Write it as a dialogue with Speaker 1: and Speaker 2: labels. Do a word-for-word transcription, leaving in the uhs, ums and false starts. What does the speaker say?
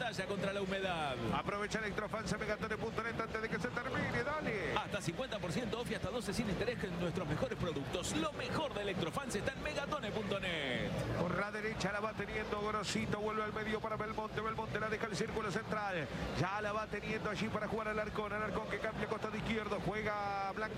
Speaker 1: batalla contra la humedad.
Speaker 2: Aprovecha Electrofans en megatone punto net antes de que se termine, dale.
Speaker 1: Hasta cincuenta por ciento off y hasta doce sin interés en nuestros mejores productos. Lo mejor de Electrofans está en megatone punto net.
Speaker 2: Por la derecha la va teniendo Gorosito, vuelve al medio para Belmonte. Belmonte la deja el círculo central. Ya la va teniendo allí para jugar al Alarcón. Alarcón que cambia costado izquierdo, juega Blanco.